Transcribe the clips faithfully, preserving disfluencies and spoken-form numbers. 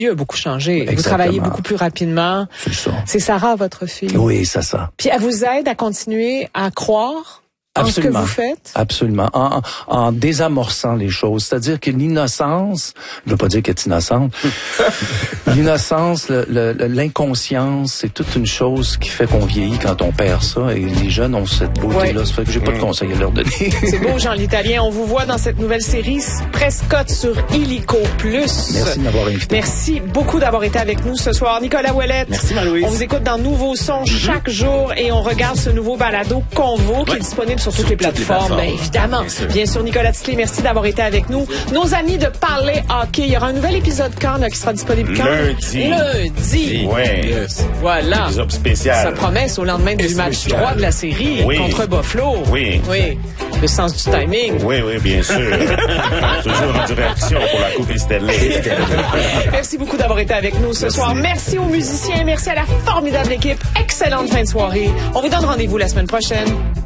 a beaucoup changé. Exactement. Vous travaillez beaucoup plus rapidement. C'est ça. C'est Sarah, votre fille. Oui, c'est ça. Puis elle vous aide à continuer à croire en ce que vous faites? Absolument. En, en, en désamorçant les choses. C'est-à-dire que l'innocence, je ne veux pas dire qu'elle est innocente, l'innocence, le, le, l'inconscience, c'est toute une chose qui fait qu'on vieillit quand on perd ça. Et les jeunes ont cette beauté-là. Ouais. Ça fait que j'ai pas de conseils à leur donner. C'est beau, Jean l'Italien. On vous voit dans cette nouvelle série Prescott sur Illico Plus. Merci de m'avoir invité. Merci beaucoup d'avoir été avec nous ce soir. Nicolas Ouellette. Merci, Marie-Louise. On vous écoute dans Nouveaux Sons mm-hmm. chaque jour et on regarde ce nouveau balado Convo ouais. qui est disponible sur toutes sur les plateformes. Toutes les plateformes. Bien évidemment. Bien sûr. Bien sûr, Nicolas Tisley, merci d'avoir été avec nous. Nos amis de Parler Hockey. Il y aura un nouvel épisode quand qui sera disponible quand? Lundi. Lundi. Oui. Yes. Voilà. Épisode spécial. Ça promet au lendemain du match spécial. trois de la série oui. contre Buffalo. Oui. Oui. Le sens du timing. Oui, oui, bien sûr. Toujours en direction pour la Coupe Stanley. Merci beaucoup d'avoir été avec nous ce merci. soir. Merci aux musiciens. Merci à la formidable équipe. Excellente fin de soirée. On vous donne rendez-vous la semaine prochaine.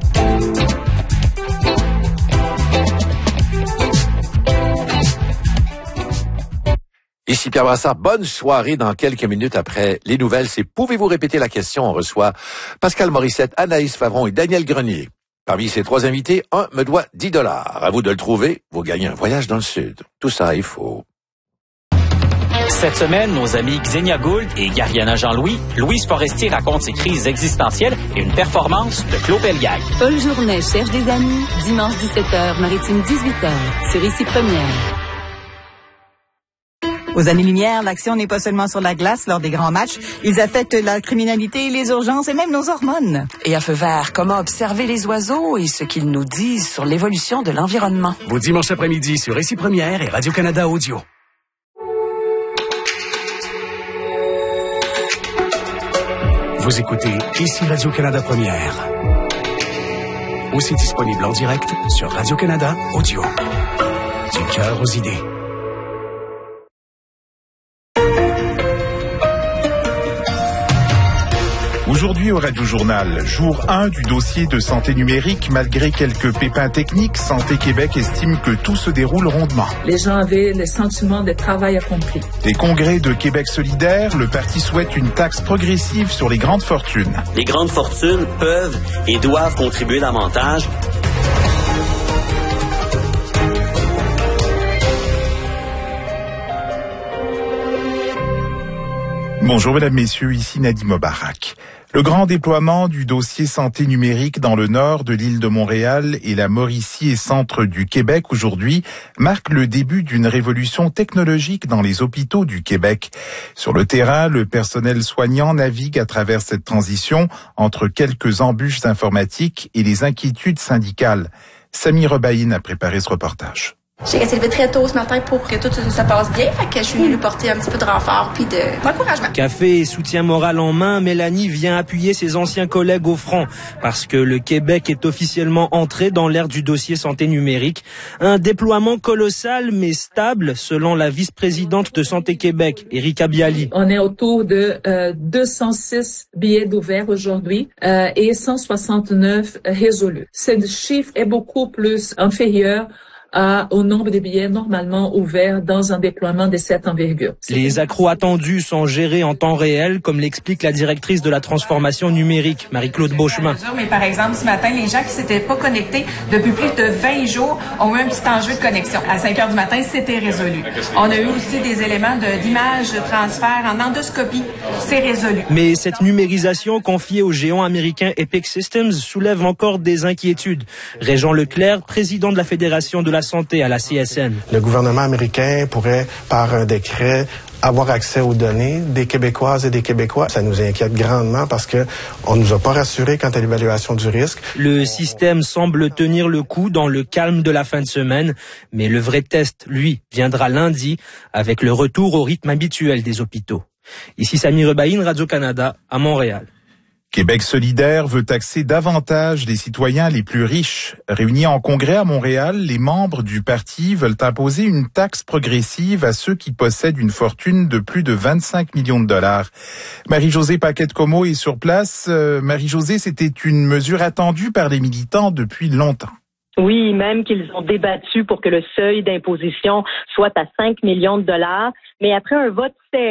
Ici Pierre Brassard, bonne soirée. Dans quelques minutes après les nouvelles, c'est Pouvez-vous répéter la question? On reçoit Pascal Morissette, Anaïs Favron et Daniel Grenier. Parmi ces trois invités, un me doit dix dollars. À vous de le trouver, vous gagnez un voyage dans le Sud. Tout ça, il faut. Cette semaine, nos amis Xenia Gould et Gariana Jean-Louis, Louise Forestier raconte ses crises existentielles et une performance de Claude Pelgag. Paul Journet cherche des amis, dimanche dix-sept heures, Maritime dix-huit heures, sur Ici Première. Aux années-lumière, l'action n'est pas seulement sur la glace lors des grands matchs. Ils affectent la criminalité, les urgences et même nos hormones. Et à feu vert, comment observer les oiseaux et ce qu'ils nous disent sur l'évolution de l'environnement. Vos dimanches après-midi sur Ici Première et Radio-Canada Audio. Vous écoutez Ici Radio-Canada Première. Aussi disponible en direct sur Radio-Canada Audio. Du cœur aux idées. Aujourd'hui au Radio Journal, jour un du dossier de santé numérique. Malgré quelques pépins techniques, Santé Québec estime que tout se déroule rondement. Les gens avaient le sentiment de travail accompli. Les congrès de Québec solidaire, le parti souhaite une taxe progressive sur les grandes fortunes. Les grandes fortunes peuvent et doivent contribuer davantage. Bonjour mesdames, messieurs, ici Nadim Obarak. Le grand déploiement du dossier santé numérique dans le nord de l'île de Montréal et la Mauricie et centre du Québec aujourd'hui marque le début d'une révolution technologique dans les hôpitaux du Québec. Sur le terrain, le personnel soignant navigue à travers cette transition entre quelques embûches informatiques et les inquiétudes syndicales. Samy Rebaïn a préparé ce reportage. J'ai essayé de lever très tôt ce matin pour que tout ça passe bien. Fait que je suis venue lui porter un petit peu de renfort puis de d'encouragement. Café et soutien moral en main, Mélanie vient appuyer ses anciens collègues au front parce que le Québec est officiellement entré dans l'ère du dossier santé numérique. Un déploiement colossal mais stable selon la vice-présidente de Santé Québec, Erika Bialy. On est autour de euh, deux cent six billets d'ouvert aujourd'hui euh, et cent soixante-neuf résolus. Ce chiffre est beaucoup plus inférieur À, au nombre de billets normalement ouverts dans un déploiement de cette envergure. Les accros attendus sont gérés en temps réel, comme l'explique la directrice de la transformation numérique, Marie-Claude Beauchemin. Mais par exemple, ce matin, les gens qui s'étaient pas connectés depuis plus de vingt jours ont eu un petit enjeu de connexion. À cinq heures du matin, c'était résolu. On a eu aussi des éléments de, d'image, de transfert en endoscopie. C'est résolu. Mais cette numérisation confiée au géant américain Epic Systems soulève encore des inquiétudes. Régent Leclerc, président de la Fédération de la santé à la C S N. Le gouvernement américain pourrait, par un décret, avoir accès aux données des Québécoises et des Québécois. Ça nous inquiète grandement parce que on nous a pas rassurés quant à l'évaluation du risque. Le système semble tenir le coup dans le calme de la fin de semaine, mais le vrai test, lui, viendra lundi avec le retour au rythme habituel des hôpitaux. Ici Samy Rebaïn, Radio-Canada, à Montréal. Québec solidaire veut taxer davantage les citoyens les plus riches. Réunis en congrès à Montréal, les membres du parti veulent imposer une taxe progressive à ceux qui possèdent une fortune de plus de vingt-cinq millions de dollars. Marie-Josée Paquette-Comeau est sur place. Euh, Marie-Josée, c'était une mesure attendue par les militants depuis longtemps. Oui, même qu'ils ont débattu pour que le seuil d'imposition soit à cinq millions de dollars. Mais après un vote serré,